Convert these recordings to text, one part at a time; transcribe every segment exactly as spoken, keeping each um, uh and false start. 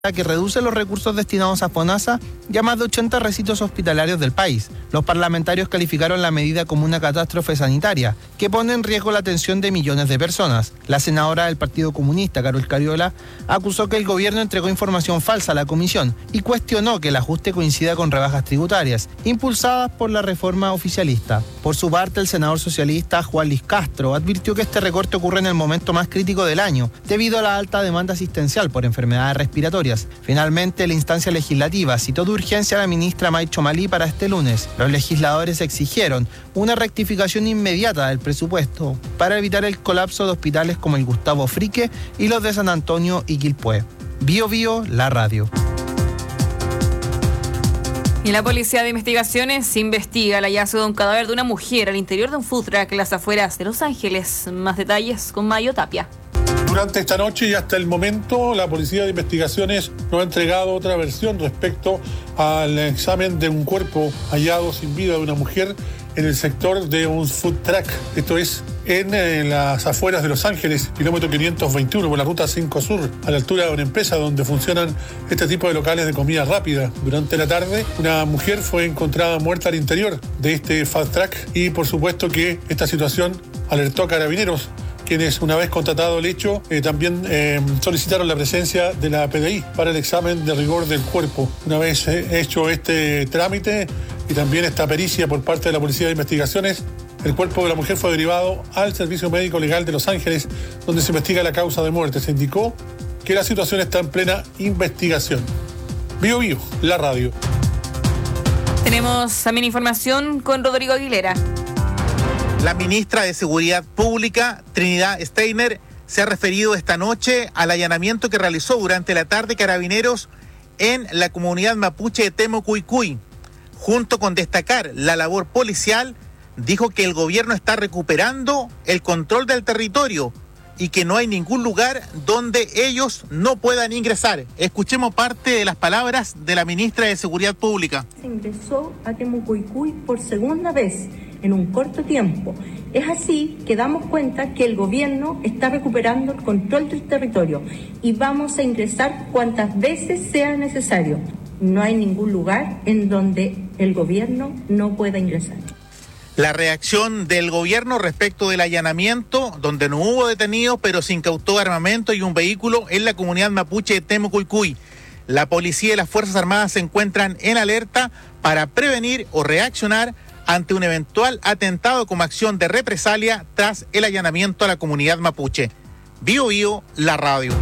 que reduce los recursos destinados a FONASA y a más de ochenta recintos hospitalarios del país. Los parlamentarios calificaron la medida como una catástrofe sanitaria que pone en riesgo la atención de millones de personas. La senadora del Partido Comunista, Carol Cariola, acusó que el gobierno entregó información falsa a la comisión y cuestionó que el ajuste coincida con rebajas tributarias impulsadas por la reforma oficialista. Por su parte, el senador socialista Juan Luis Castro advirtió que este recorte ocurre en el momento más crítico del año debido a la alta demanda asistencial por enfermedades respiratorias. Finalmente, la instancia legislativa citó de urgencia a la ministra Maicho Malí para este lunes. Los legisladores exigieron una rectificación inmediata del presupuesto para evitar el colapso de hospitales como el Gustavo Frique y los de San Antonio y Quilpué. Bio Bio, la radio. Y la Policía de Investigaciones investiga el hallazgo de un cadáver de una mujer al interior de un food truck en las afueras de Los Ángeles. Más detalles con Mayo Tapia. Durante esta noche y hasta el momento, la Policía de Investigaciones no ha entregado otra versión respecto al examen de un cuerpo hallado sin vida de una mujer en el sector de un food truck. Esto es en, en las afueras de Los Ángeles, kilómetro quinientos veintiuno, por la ruta cinco Sur, a la altura de una empresa donde funcionan este tipo de locales de comida rápida. Durante la tarde, una mujer fue encontrada muerta al interior de este food truck y por supuesto que esta situación alertó a Carabineros, quienes, una vez constatado el hecho, eh, también eh, solicitaron la presencia de la P D I para el examen de rigor del cuerpo. Una vez eh, hecho este trámite y también esta pericia por parte de la Policía de Investigaciones, el cuerpo de la mujer fue derivado al Servicio Médico Legal de Los Ángeles, donde se investiga la causa de muerte. Se indicó que la situación está en plena investigación. Bio Bio, la radio. Tenemos también información con Rodrigo Aguilera. La ministra de Seguridad Pública, Trinidad Steiner, se ha referido esta noche al allanamiento que realizó durante la tarde Carabineros en la comunidad mapuche de Temocuycuy. Junto con destacar la labor policial, dijo que el gobierno está recuperando el control del territorio y que no hay ningún lugar donde ellos no puedan ingresar. Escuchemos parte de las palabras de la ministra de Seguridad Pública. Se ingresó a Temocuycuy por segunda vez en un corto tiempo. Es así que damos cuenta que el gobierno está recuperando el control del territorio y vamos a ingresar cuantas veces sea necesario. No hay ningún lugar en donde el gobierno no pueda ingresar. La reacción del gobierno respecto del allanamiento, donde no hubo detenidos, pero se incautó armamento y un vehículo en la comunidad mapuche de Temocuycuy. La policía y las Fuerzas Armadas se encuentran en alerta para prevenir o reaccionar ante un eventual atentado como acción de represalia tras el allanamiento a la comunidad mapuche. Bio Bio, la radio.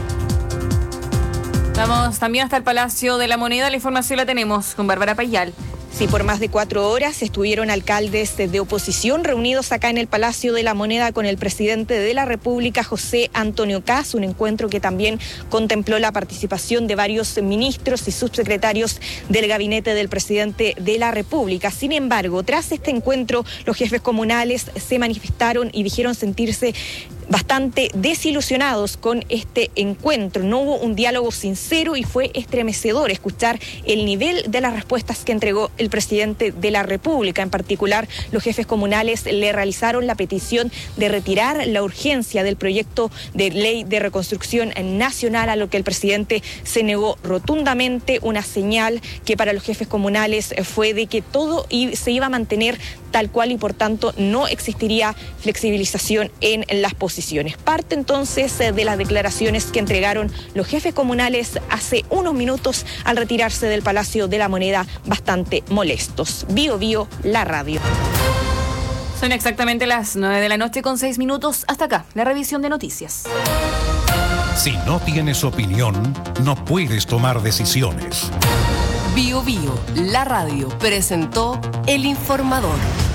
Vamos también hasta el Palacio de la Moneda. La información la tenemos con Bárbara Payal. Sí, por más de cuatro horas estuvieron alcaldes de oposición reunidos acá en el Palacio de la Moneda con el presidente de la República, José Antonio Kast, un encuentro que también contempló la participación de varios ministros y subsecretarios del gabinete del presidente de la República. Sin embargo, tras este encuentro, los jefes comunales se manifestaron y dijeron sentirse bastante desilusionados con este encuentro. No hubo un diálogo sincero y fue estremecedor escuchar el nivel de las respuestas que entregó el presidente de la República. En particular, los jefes comunales le realizaron la petición de retirar la urgencia del proyecto de ley de reconstrucción nacional, a lo que el presidente se negó rotundamente. Una señal que para los jefes comunales fue de que todo se iba a mantener tal cual y por tanto no existiría flexibilización en las posiciones. Parte entonces de las declaraciones que entregaron los jefes comunales hace unos minutos al retirarse del Palacio de la Moneda, bastante molestos. Bio Bio, la radio. Son exactamente las nueve de la noche con seis minutos. Hasta acá, la revisión de noticias. Si no tienes opinión, no puedes tomar decisiones. Bio Bio, la radio, presentó El Informador.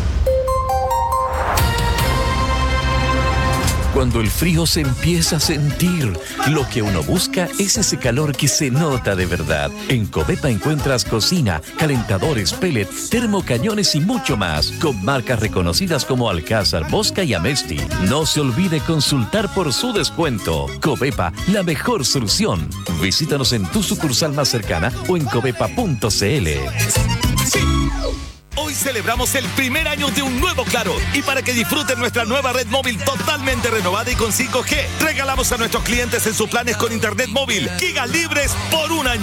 Cuando el frío se empieza a sentir, lo que uno busca es ese calor que se nota de verdad. En Covepa encuentras cocina, calentadores, pellet, termocañones y mucho más, con marcas reconocidas como Alcázar, Bosca y Amesti. No se olvide consultar por su descuento. Covepa, la mejor solución. Visítanos en tu sucursal más cercana o en covepa punto c l. Hoy Hoy celebramos el primer año de un nuevo Claro. Y para que disfruten nuestra nueva red móvil totalmente renovada y con cinco G, regalamos a nuestros clientes en sus planes con internet móvil gigas libres por un año.